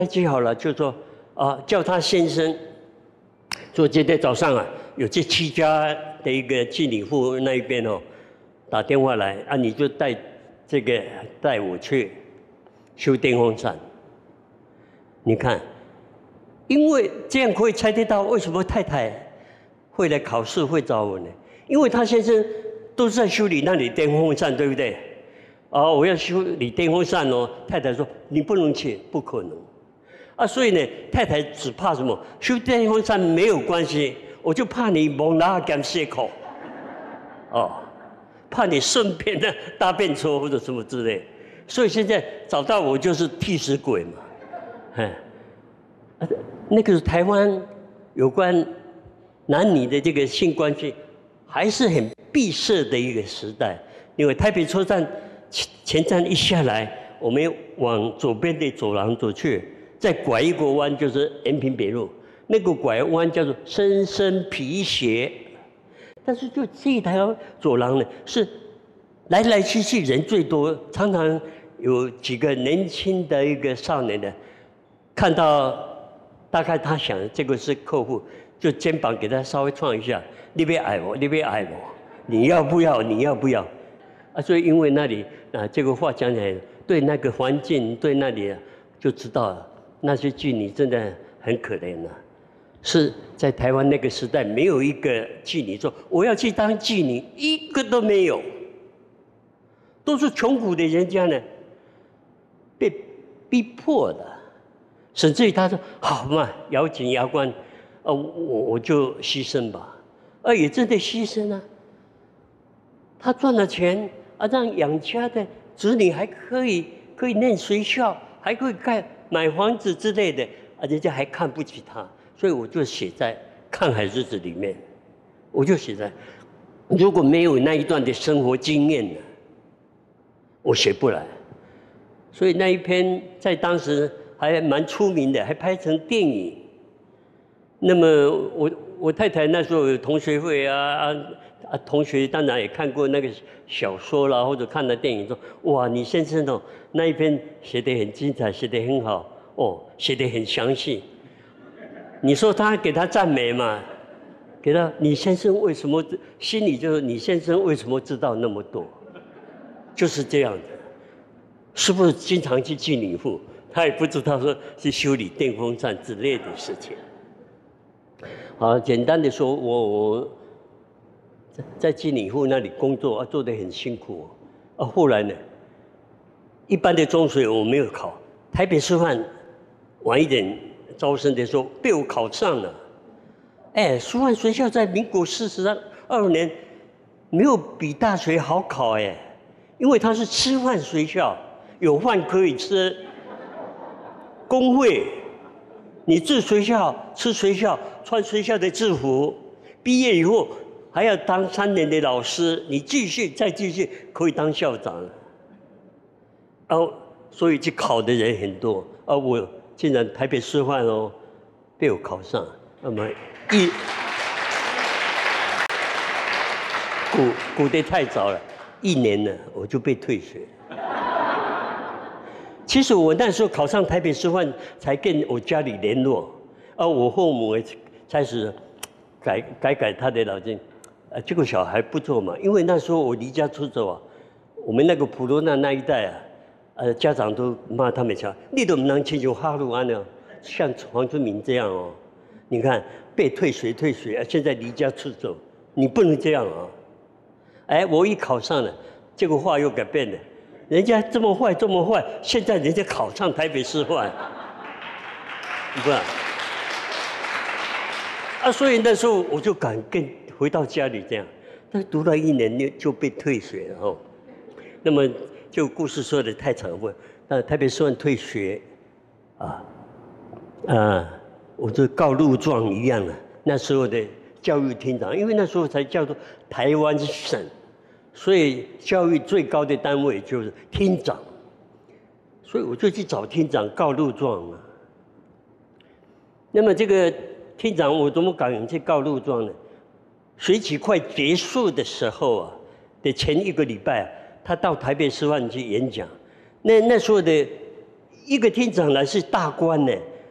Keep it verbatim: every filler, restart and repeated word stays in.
记好了，就说啊，叫他先生。说今天早上啊，有这七家的一个妓女户那一边哦，打电话来啊，你就带这个带我去修电风扇。你看，因为这样可以猜得到为什么太太会来考试会找我呢？因为他先生都是在修理那里电风扇，对不对？哦，我要修理电风扇哦，太太说你不能去，不可能。啊，所以呢，太太只怕什么？修电风扇没有关系，我就怕你蒙拉干泄口，哦，怕你顺便的搭便车或者什么之类。所以现在找到我就是替死鬼嘛，哎，那个台湾有关男女的这个性关系还是很闭塞的一个时代，因为台北车站前前站一下来，我们往左边的走廊走去。再拐一个弯就是延平北路，那个拐弯叫做深深皮鞋，但是就这条走廊呢，是来来去去人最多，常常有几个年轻的一个少年的，看到大概他想这个是客户，就肩膀给他稍微撞一下，你别爱我，你别爱我，你要不要？你要不要？啊，所以因为那里啊，这个话讲起来，对那个环境，对那里、啊、就知道了。那些妓女真的很可怜啊，是在台湾那个时代，没有一个妓女说我要去当妓女，一个都没有，都是穷苦的人家呢，被逼迫的，甚至于他说好嘛，咬紧牙关，啊，我我就牺牲吧，啊，也真的牺牲啊，他赚了钱啊，让养家的子女还可以可以念学校，还可以盖。买房子之类的，啊，人家还看不起他，所以我就写在《看海日子》里面，我就写在，如果没有那一段的生活经验呢，我写不来。所以那一篇在当时还蛮出名的，还拍成电影。那么我我太太那时候有同学会啊啊啊，同学当然也看过那个小说啦，或者看了电影说，哇，你先生哦那一篇写得很精彩，写得很好哦，写得很详细。你说他给他赞美嘛？给他，你先生为什么心里就是你先生为什么知道那么多？就是这样的，是不是经常去妓女户？他也不知道说是修理电风扇之类的事情。好，简单的说，我我。在妓女户那里工作啊，做得很辛苦哦。啊，后来呢，一般的中学我没有考，台北师范晚一点招生的时候被我考上了。哎，师范学校在民国四十二年没有比大学好考哎，因为它是吃饭学校，有饭可以吃，工会，你住学校吃学校，穿学校的制服，毕业以后。还要当三年的老师，你继续再继续可以当校长了。哦，所以去考的人很多。啊，我竟然台北师范哦，被我考上。那么一鼓鼓得太早了，一年呢我就被退学。其实我那时候考上台北师范，才跟我家里联络，啊，我父母也开始改改改他的脑筋。啊，这个小孩不错嘛，因为那时候我离家出走啊，我们那个普罗那那一带啊，呃，家长都骂他们讲，你都不能亲像哈鲁安呢，像黄春明这样哦，你看被退学退学，现在离家出走，你不能这样啊！哎，我一考上了，这个话又改变了，人家这么坏这么坏，现在人家考上台北师范，不是？啊，所以那时候我就敢跟。回到家里这样，但读了一年就被退学了哦。那么就故事说的太长了，那台北师范退学，啊啊，我就告路状一样了。那时候的教育厅长，因为那时候才叫做台湾省，所以教育最高的单位就是厅长，所以我就去找厅长告路状了。那么这个厅长，我怎么敢去告路状呢？学期快结束的时候啊，的前一个礼拜、啊，他到台北师范去演讲。那那时候的一个厅长来是大官呢，